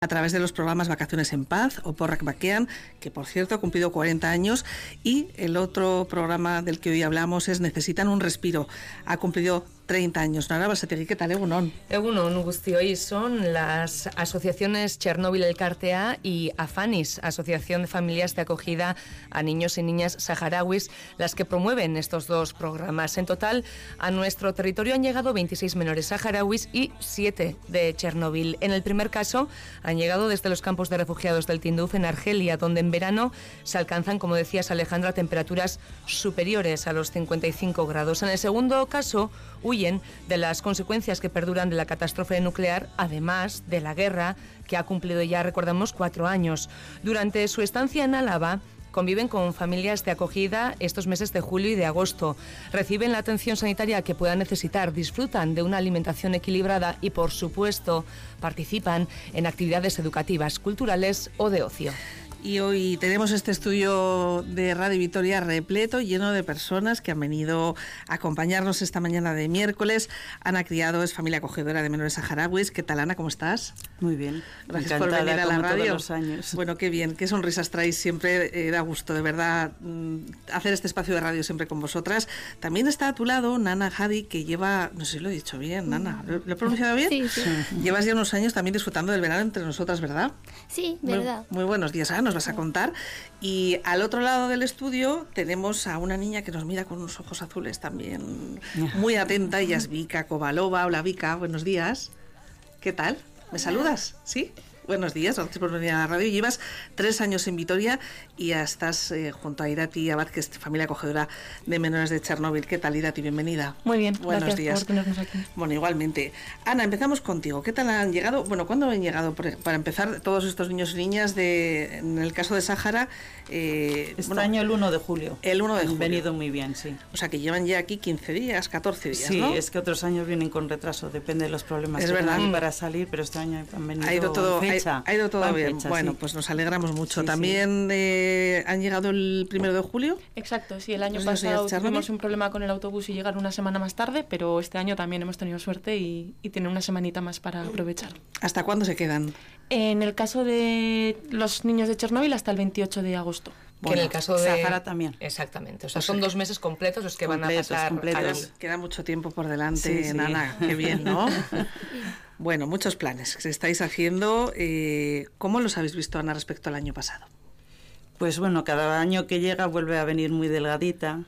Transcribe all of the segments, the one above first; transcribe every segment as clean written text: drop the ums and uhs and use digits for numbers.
a través de los programas Vacaciones en Paz o Porrak Bakean, que por cierto ha cumplido 40 años, y el otro programa del que hoy hablamos es Necesitan un respiro, ha cumplido 30 años. Nara Basategui, ¿qué tal? Egunon. Egunon, Guztioi, son las asociaciones Chernóbil Elkartea y AFANIS, Asociación de Familias de Acogida a Niños y Niñas Saharauis, las que promueven estos dos programas. En total, a nuestro territorio han llegado 26 menores saharauis y 7 de Chernóbil. En el primer caso, han llegado desde los campos de refugiados del Tinduf en Argelia, donde en verano se alcanzan, como decías, Alejandra, temperaturas superiores a los 55 grados. En el segundo caso, huyen de las consecuencias que perduran de la catástrofe nuclear, además de la guerra que ha cumplido ya, recordamos, 4 años. Durante su estancia en Álava, conviven con familias de acogida estos meses de julio y de agosto. Reciben la atención sanitaria que puedan necesitar, disfrutan de una alimentación equilibrada y, por supuesto, participan en actividades educativas, culturales o de ocio. Y hoy tenemos este estudio de Radio Vitoria repleto, lleno de personas que han venido a acompañarnos esta mañana de miércoles. Ana Criado es familia acogedora de menores saharauis. ¿Qué tal, Ana? ¿Cómo estás? Muy bien. Gracias por venir a la radio. Todos los años. Bueno, qué bien, qué sonrisas traéis siempre. Da gusto, de verdad, hacer este espacio de radio siempre con vosotras. También está a tu lado Nana Hadi, que lleva, no sé si lo he dicho bien, Nana, ¿lo he pronunciado bien? Sí, sí. Llevas ya unos años también disfrutando del verano entre nosotras, ¿verdad? Sí, verdad. Muy buenos días, Ana, nos vas a contar. Y al otro lado del estudio tenemos a una niña que nos mira con unos ojos azules también, muy atenta. Ella es Vika Kovalova. Hola, Vika, buenos días. ¿Qué tal? ¿Me saludas? ¿Sí? Buenos días, gracias por venir a la radio. Llevas 3 años en Vitoria y ya estás junto a Irati Abad, que es familia acogedora de menores de Chernóbil. ¿Qué tal, Irati? Bienvenida. Muy bien, buenos gracias días por tenernos aquí. Bueno, igualmente. Ana, empezamos contigo. ¿Qué tal han llegado? Bueno, ¿cuándo han llegado? Para empezar, todos estos niños y niñas, en el caso de Sáhara... año el 1 de julio. El 1 de julio. Han venido muy bien, sí. O sea, que llevan ya aquí 15 días, 14 días, sí, ¿no? Sí, es que otros años vienen con retraso, depende de los problemas. Es verdad. Para salir, pero este año han venido ha ido todo bien. Fecha, bueno, sí. pues nos alegramos mucho. Sí, También han llegado el 1 de julio. Exacto, sí, el año pasado tuvimos un problema con el autobús y llegaron una semana más tarde, pero este año también hemos tenido suerte y tienen una semanita más para aprovechar. ¿Hasta cuándo se quedan? En el caso de los niños de Chernóbil, hasta el 28 de agosto. Bueno, que en el caso de Sáhara también. Exactamente, o sea, son 2 meses completos los que van a pasar. Queda mucho tiempo por delante, Nana, qué bien, ¿no? Bueno, muchos planes que estáis haciendo. ¿Cómo los habéis visto, Ana, respecto al año pasado? Pues bueno, cada año que llega vuelve a venir muy delgadita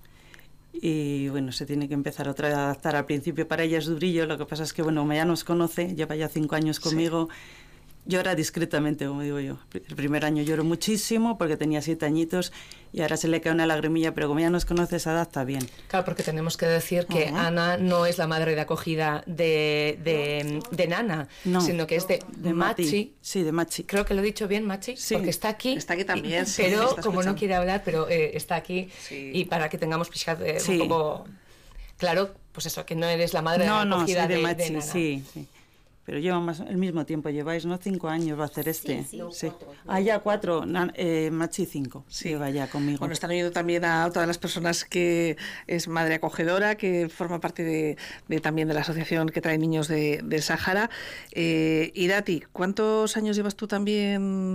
y bueno, se tiene que empezar otra vez a adaptar. Al principio para ella es durillo, lo que pasa es que bueno, ya nos conoce, lleva ya 5 años conmigo. Sí. Llora discretamente, como digo yo. El primer año lloró muchísimo porque tenía 7 añitos y ahora se le cae una lagrimilla, pero como ya nos conoce, se adapta bien. Claro, porque tenemos que decir que Ana no es la madre de acogida de Nana, sino que es de Machi. Sí, de Machi. Creo que lo he dicho bien, Machi, sí. Porque está aquí. Está aquí también, sí. Pero como no quiere hablar, pero está aquí, sí. Y para que tengamos un poco claro, pues eso, que no eres la madre de acogida de Machi, de Nana. Sí. Pero lleva más el mismo tiempo, lleváis, ¿no? 5 años va a hacer este. Sí. Ya 4, Machi 5, lleva ya conmigo. Bueno, están oyendo también a todas las personas que es madre acogedora, que forma parte también de la asociación que trae niños del Sáhara. Irati, ¿cuántos años llevas tú también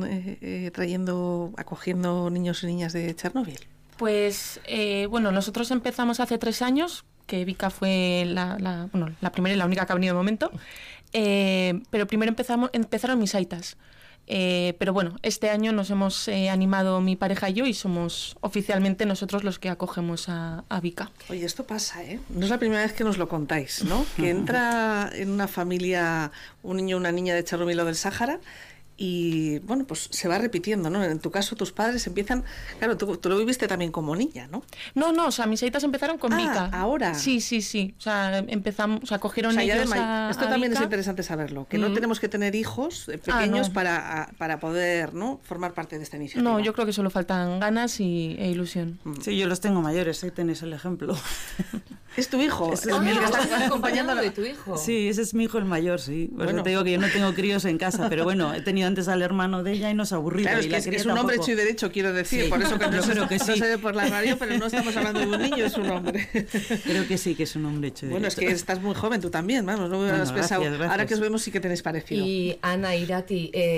acogiendo niños y niñas de Chernóbil? Pues, bueno, nosotros empezamos hace 3 años, que Vika fue la primera y la única que ha venido de momento. Pero primero empezaron mis aitas. Pero bueno, este año nos hemos animado mi pareja y yo y somos oficialmente nosotros los que acogemos a Vika. Oye, esto pasa, ¿eh? No es la primera vez que nos lo contáis, ¿no? Que entra en una familia un niño o una niña de Chernóbil o del Sáhara y, bueno, pues se va repitiendo, ¿no? En tu caso, tus padres empiezan... Claro, tú lo viviste también como niña, ¿no? No, o sea, mis aitas empezaron con Vika. ¿Ahora? Sí. O sea, cogieron ellos esto a también Vika. Es interesante saberlo, que no tenemos que tener hijos pequeños para poder, ¿no?, formar parte de esta iniciativa. No, yo creo que solo faltan ganas e ilusión. Sí, yo los tengo mayores, ahí tenéis el ejemplo. Es tu hijo. Ese es mi hijo. Estás acompañando de tu hijo. Sí, ese es mi hijo el mayor, sí. Por eso te digo que yo no tengo críos en casa, pero bueno, he tenido antes al hermano de ella y nos ha aburrido. Claro, y es un hombre hecho y derecho, quiero decir. Sí, por eso que yo creo que no sí. se ve por la radio, pero no estamos hablando de un niño, es un hombre. Creo que sí, que es un hombre hecho y Bueno, derecho. es que estás muy joven tú también, vamos, no me hubieras pensado. Ahora que os vemos sí que tenéis parecido. Y Ana Irati,